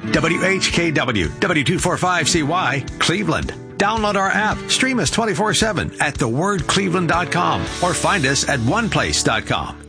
WHKW, W245CY, Cleveland. Download our app, stream us 24/7 at thewordcleveland.com, or find us at oneplace.com.